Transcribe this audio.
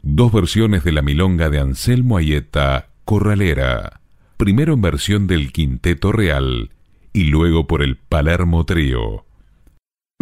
Dos versiones de la milonga de Anselmo Aieta, Corralera, primero en versión del Quinteto Real y luego por el Palermo Trío.